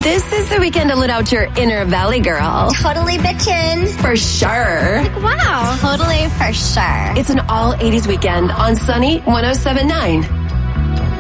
This is the weekend to let out your inner Valley girl. Totally bitchin'. For sure. Wow. Totally for sure. It's an all 80s weekend on Sunny 107.9.